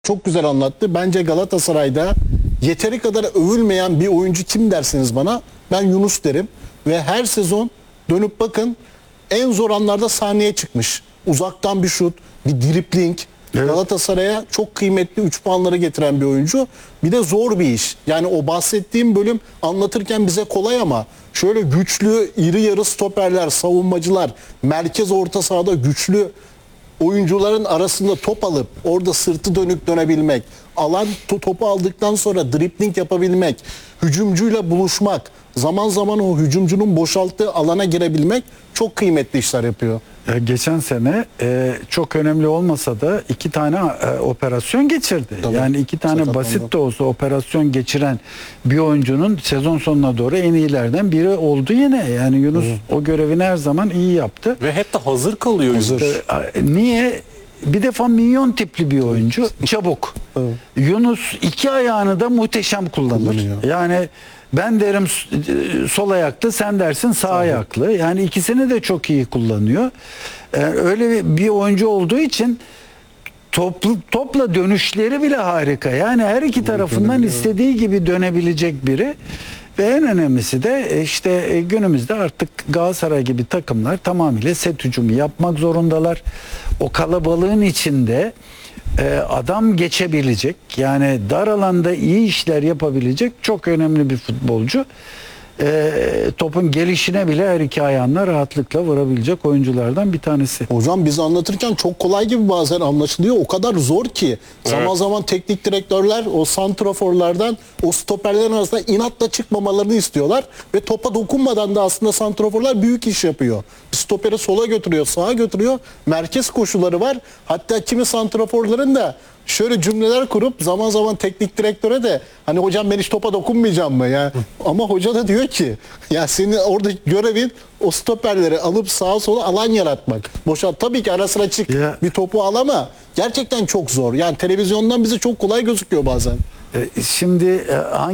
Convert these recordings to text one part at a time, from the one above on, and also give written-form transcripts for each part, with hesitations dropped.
çok güzel anlattı. Bence Galatasaray'da yeteri kadar övülmeyen bir oyuncu kim derseniz bana, ben Yunus derim. Ve her sezon dönüp bakın, en zor anlarda sahneye çıkmış. Uzaktan bir şut, bir dribling. Evet. Galatasaray'a çok kıymetli 3 puanları getiren bir oyuncu. Bir de zor bir iş. Yani o bahsettiğim bölüm anlatırken bize kolay ama şöyle güçlü, iri yarı stoperler, savunmacılar, merkez orta sahada güçlü oyuncuların arasında top alıp orada sırtı dönük dönebilmek, alan topu aldıktan sonra dribling yapabilmek, hücumcuyla buluşmak, zaman zaman o hücumcunun boşalttığı alana girebilmek çok kıymetli işler yapıyor. Geçen sene çok önemli olmasa da 2 tane operasyon geçirdi. Tabii. Yani 2 tane basit de olsa operasyon geçiren bir oyuncunun sezon sonuna doğru en iyilerden biri oldu yine. Yani Yunus o görevini her zaman iyi yaptı. Ve hep de hazır kalıyor. Hazır. Niye? Bir defa minyon tipli bir oyuncu. Çabuk. Evet. Yunus 2 ayağını da muhteşem kullanır. Yani ben derim sol ayaklı, sen dersin sağ ayaklı. Yani ikisini de çok iyi kullanıyor. Öyle bir oyuncu olduğu için topla dönüşleri bile harika. Yani her iki tarafından istediği gibi dönebilecek biri. Ve en önemlisi de işte günümüzde artık Galatasaray gibi takımlar tamamıyla set hücumu yapmak zorundalar. O kalabalığın içinde adam geçebilecek, yani dar alanda iyi işler yapabilecek çok önemli bir futbolcu. Topun gelişine bile her iki ayağına rahatlıkla vurabilecek oyunculardan bir tanesi. Hocam biz anlatırken çok kolay gibi bazen anlaşılıyor. O kadar zor ki. Zaman zaman teknik direktörler o santraforlardan o stoperlerin arasında inatla çıkmamalarını istiyorlar. Ve topa dokunmadan da aslında santraforlar büyük iş yapıyor. Stoperi sola götürüyor, sağa götürüyor. Merkez koşuları var. Hatta kimi santraforların da şöyle cümleler kurup zaman zaman teknik direktöre de hani hocam ben hiç topa dokunmayacağım mı ya? Ama hoca da diyor ki ya senin orada görevin o stoperleri alıp sağa sola alan yaratmak. Boşalt. Tabii ki ara sıra çık bir topu al ama gerçekten çok zor. Yani televizyondan bize çok kolay gözüküyor bazen. Şimdi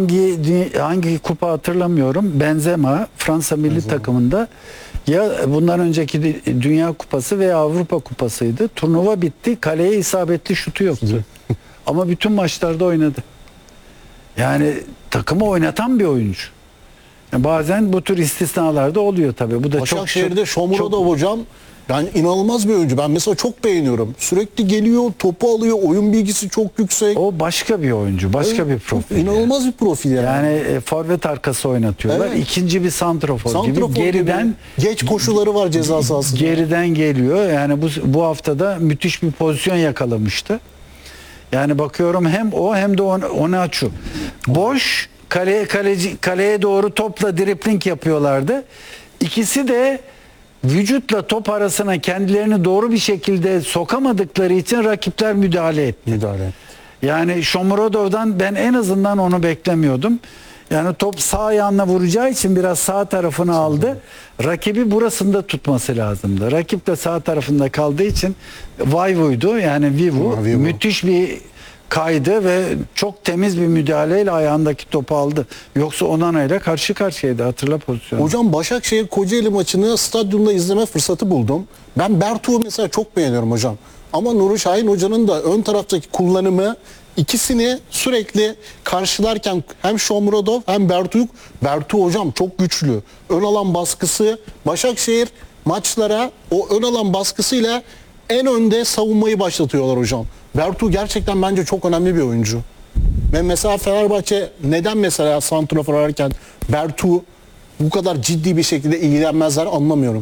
hangi kupa hatırlamıyorum. Benzema Fransa milli takımında ya bundan önceki Dünya Kupası veya Avrupa Kupası'ydı. Turnuva bitti. Kaleye isabetli şutu yoktu. Ama bütün maçlarda oynadı. Yani takımı oynatan bir oyuncu. Yani bazen bu tür istisnalarda oluyor tabii. Bu da Başakşehir'de Shomurodov hocam yani inanılmaz bir oyuncu. Ben mesela çok beğeniyorum. Sürekli geliyor, topu alıyor, oyun bilgisi çok yüksek. O başka bir oyuncu, başka bir profil. İnanılmaz bir profil yani. Yani forvet arkası oynatıyorlar. Evet. İkinci bir santrafor gibi geriden geç koşuları var ceza sahasında. Geriden geliyor. Yani bu haftada müthiş bir pozisyon yakalamıştı. Yani bakıyorum hem o hem de Onaçu. Boş kaleye doğru topla dribling yapıyorlardı. İkisi de vücutla top arasına kendilerini doğru bir şekilde sokamadıkları için rakipler müdahale etti. Yani Shomurodov'dan ben en azından onu beklemiyordum. Yani top sağ ayağına vuracağı için biraz sağ tarafını aldı. Rakibi burasında tutması lazımdı. Rakip de sağ tarafında kaldığı için Vayvu'ydu. Yani Vivu müthiş bir kaydı ve çok temiz bir müdahaleyle ayağındaki topu aldı. Yoksa Onana ile karşı karşıyaydı, hatırla pozisyonu. Hocam Başakşehir Kocaeli maçını stadyumda izleme fırsatı buldum. Ben Bertuğ'u mesela çok beğeniyorum hocam. Ama Nuri Şahin hocanın da ön taraftaki kullanımı, ikisini sürekli karşılarken hem Shomurodov hem Bertuğ hocam çok güçlü. Ön alan baskısı, Başakşehir maçlara o ön alan baskısıyla en önde savunmayı başlatıyorlar hocam. Bertuğ gerçekten bence çok önemli bir oyuncu. Ve mesela Fenerbahçe neden mesela santrafor ararken Bertuğ bu kadar ciddi bir şekilde ilgilenmezler anlamıyorum.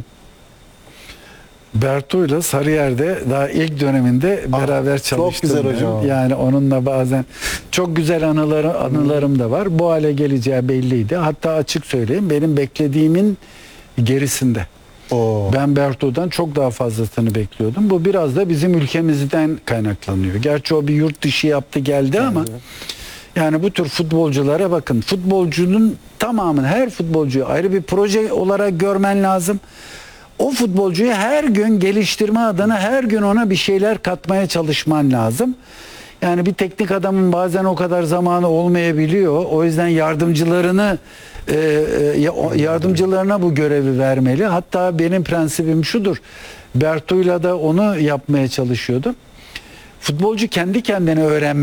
Bertuğ'yla Sarıyer'de daha ilk döneminde beraber çalıştım. Çok güzel hocam. Yani onunla bazen çok güzel anılarım da var. Bu hale geleceği belliydi. Hatta açık söyleyeyim, benim beklediğimin gerisinde. Ben Bertuğ'dan çok daha fazlasını bekliyordum. Bu biraz da bizim ülkemizden kaynaklanıyor. Gerçi o bir yurt dışı yaptı geldi ama yani bu tür futbolculara bakın. Futbolcunun tamamını, her futbolcuyu ayrı bir proje olarak görmen lazım. O futbolcuyu her gün geliştirme adına her gün ona bir şeyler katmaya çalışman lazım. Yani bir teknik adamın bazen o kadar zamanı olmayabiliyor. O yüzden yardımcılarına bu görevi vermeli. Hatta benim prensibim şudur. Bertu'yla da onu yapmaya çalışıyordum. futbolcu kendi kendine öğrenmeli.